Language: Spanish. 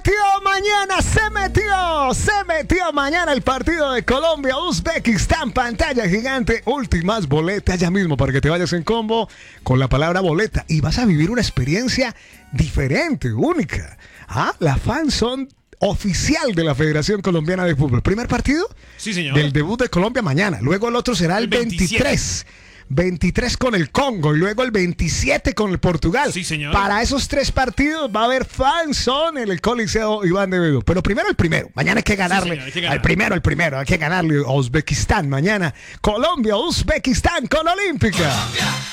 Se metió mañana el partido de Colombia-Uzbekistán, pantalla gigante, últimas boletas ya mismo para que te vayas en combo con la palabra boleta y vas a vivir una experiencia diferente, única. La fanzone oficial de la Federación Colombiana de Fútbol. Primer partido del debut de Colombia mañana, luego el otro será el 23 con el Congo y luego el 27 con el Portugal. Sí, señor. Para esos 3 partidos va a haber fanzone en el Coliseo Iván de Bedo. Pero primero el primero. Mañana hay que ganarle. Sí, señor, hay que ganar. El primero. Hay que ganarle a Uzbekistán mañana. Colombia, Uzbekistán con Olímpica. Colombia.